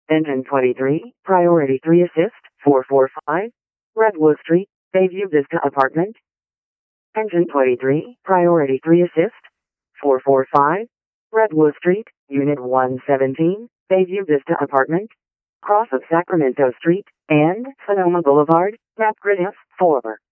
Engine 23, Priority 3 Assist, 445, Redwood Street, Bayview Vista Apartment. Engine 23, Priority 3 Assist, 445, Redwood Street, Unit 117, Bayview Vista Apartment. Cross of Sacramento Street and Sonoma Boulevard, map grid F4.